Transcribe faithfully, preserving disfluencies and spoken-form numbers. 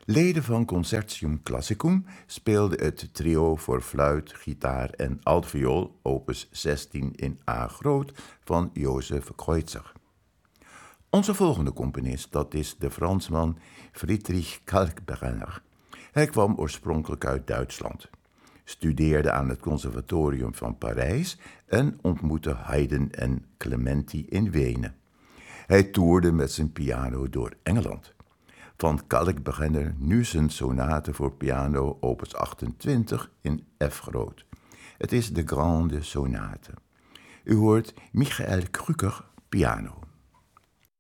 Leden van Concertium Classicum speelden het trio voor fluit, gitaar en altviool, opus zestien in A groot, van Joseph Kreutzer. Onze volgende componist, dat is de Fransman Friedrich Kalkbrenner. Hij kwam oorspronkelijk uit Duitsland, studeerde aan het Conservatorium van Parijs en ontmoette Haydn en Clementi in Wenen. Hij toerde met zijn piano door Engeland. Van Kalkbrenner nu zijn sonate voor piano opus achtentwintig in F groot. Het is de Grande Sonate. U hoort Michael Krücker, piano.